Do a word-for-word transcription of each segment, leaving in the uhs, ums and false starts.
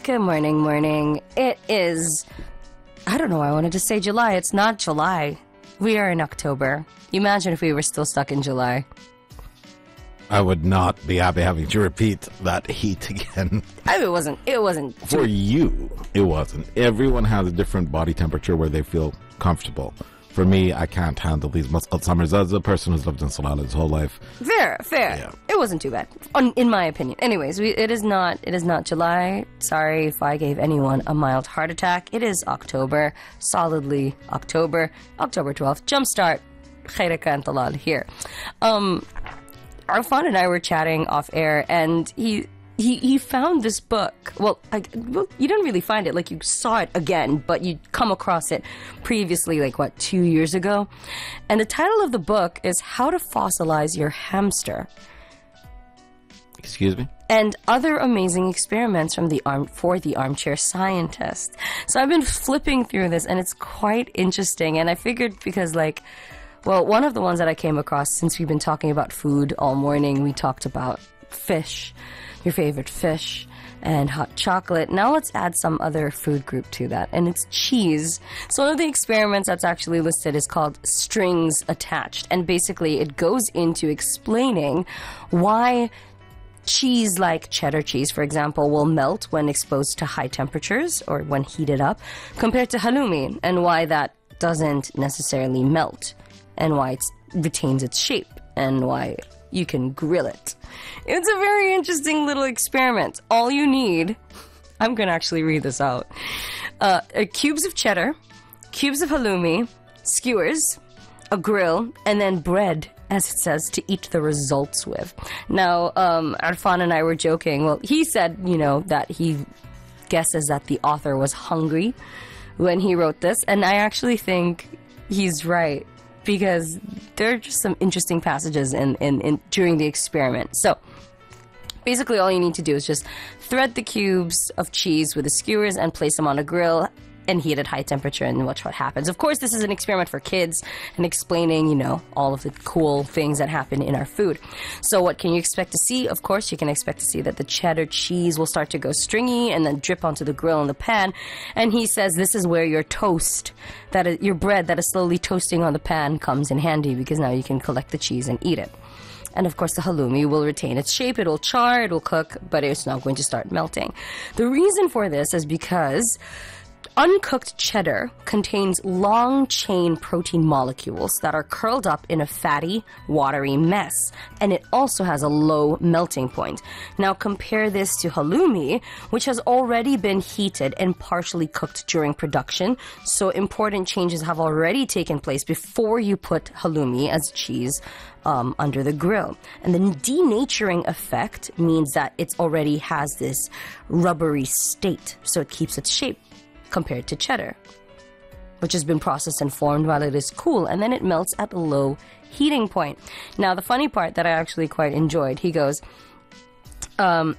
Good morning, morning. It is, I don't know why I wanted to say July. It's not July. We are in October. Imagine if we were still stuck in July. I would not be happy having to repeat that heat again. I mean, it wasn't, it wasn't. For you, it wasn't. Everyone has a different body temperature where they feel comfortable. For me, I can't handle these Muscat summers. As a person who's lived in Salalah his whole life. Fair, fair. Yeah. It wasn't too bad, in my opinion. Anyways, we, it is not. It is not July. Sorry if I gave anyone a mild heart attack. It is October, solidly October, October twelfth. Jumpstart, Khairaka and Talal here. Um, Arfan and I were chatting off air, and he. He he found this book. Well, I, well, you didn't really find it. Like, you saw it again, but you come across it previously, like, what, two years ago? And the title of the book is How to Fossilize Your Hamster. Excuse me? And other amazing experiments from the arm for the armchair scientist. So I've been flipping through this, and it's quite interesting. And I figured because, like, well, one of the ones that I came across, since we've been talking about food all morning, we talked about fish. Your favorite fish, and hot chocolate. Now let's add some other food group to that, and it's cheese. So one of the experiments that's actually listed is called Strings Attached, and basically it goes into explaining why cheese like cheddar cheese, for example, will melt when exposed to high temperatures or when heated up, compared to halloumi, and why that doesn't necessarily melt, and why it retains its shape, and why you can grill it. It's a very interesting little experiment. All you need, I'm going to actually read this out, uh, uh, cubes of cheddar, cubes of halloumi, skewers, a grill, and then bread, as it says, to eat the results with. Now, um, Arfan and I were joking. Well, he said, you know, that he guesses that the author was hungry when he wrote this, and I actually think he's right, because there are just some interesting passages in, in, in during the experiment. So basically all you need to do is just thread the cubes of cheese with the skewers and place them on a grill and heat at high temperature and watch what happens. Of course, this is an experiment for kids and explaining, you know, all of the cool things that happen in our food. So what can you expect to see? Of course, you can expect to see that the cheddar cheese will start to go stringy and then drip onto the grill and the pan. And he says this is where your toast, that is, your bread that is slowly toasting on the pan comes in handy, because now you can collect the cheese and eat it. And of course, the halloumi will retain its shape. It will char, it will cook, but it's not going to start melting. The reason for this is because uncooked cheddar contains long-chain protein molecules that are curled up in a fatty, watery mess, and it also has a low melting point. Now compare this to halloumi, which has already been heated and partially cooked during production, so important changes have already taken place before you put halloumi as cheese um, under the grill. And the denaturing effect means that it already has this rubbery state, so it keeps its shape, compared to cheddar, which has been processed and formed while it is cool, and then it melts at a low heating point. Now, the funny part that I actually quite enjoyed, he goes, um,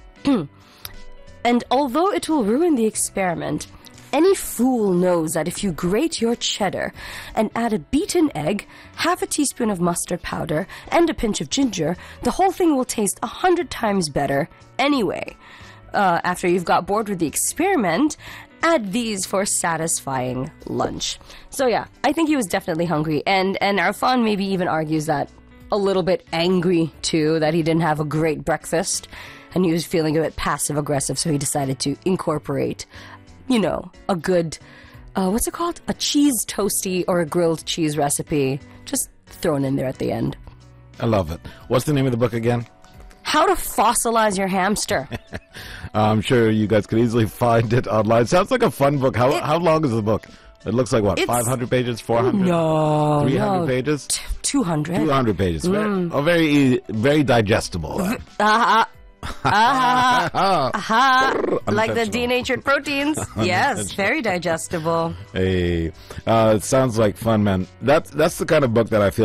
and although it will ruin the experiment, any fool knows that if you grate your cheddar and add a beaten egg, half a teaspoon of mustard powder, and a pinch of ginger, the whole thing will taste a hundred times better anyway. Uh, after you've got bored with the experiment, add these for satisfying lunch. So yeah, I think he was definitely hungry, and and Arfan maybe even argues that a little bit angry too, that he didn't have a great breakfast and he was feeling a bit passive aggressive, so he decided to incorporate, you know, a good uh, what's it called? A cheese toasty or a grilled cheese recipe, just thrown in there at the end. I love it. What's the name of the book again? How to Fossilize Your Hamster. I'm sure you guys could easily find it online. Sounds like a fun book. How it, how long is the book? It looks like, what, five hundred pages, four hundred? No. three hundred no. pages? T- two hundred. two hundred pages. Mm. Very, oh, very, easy, very digestible. Uh. Aha. Aha. Aha. Like the denatured proteins. Yes, very digestible. Hey, uh, it sounds like fun, man. That's, that's the kind of book that I feel